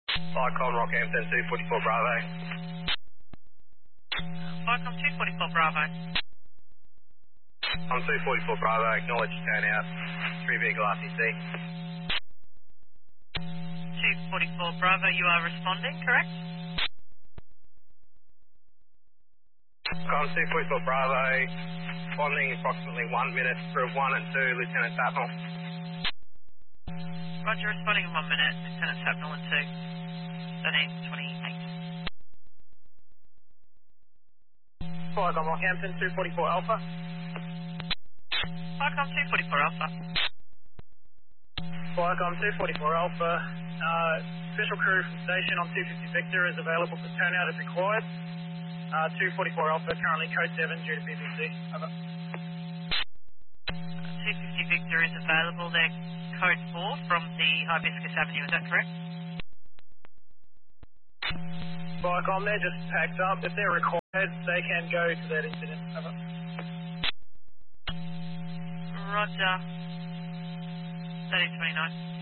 Icon Rockhampton 244 Bravo. Icon 244 Bravo. I'm 244 Bravo, acknowledge turnout, 3 vehicle RTC. 244 Bravo, you are responding, correct? I'm 244 Bravo, responding approximately 1 minute for 1 and 2, Lieutenant Tapnell. Roger, responding in 1 minute, Lieutenant Tapnell and 2. 1328. Icon Rockhampton 244 Alpha. Icon 244 Alpha. Icon 244 Alpha. Special crew from station on 250 Victor is available for turnout if required. 244 Alpha, currently code 7 due to BBC. Over. 250 Victor is available. They're code 4 from the Hibiscus Avenue, is that correct? Icon, they're just packed up. If they're required, they can go to that incident. Over. Roger. 1329.